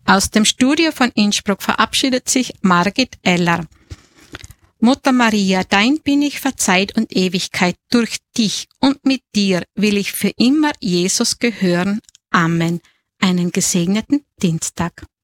Aus dem Studio von Innsbruck verabschiedet sich Margit Eller. Mutter Maria, dein bin ich verzeiht und Ewigkeit, durch dich und mit dir will ich für immer Jesus gehören. Amen. Einen gesegneten Dienstag.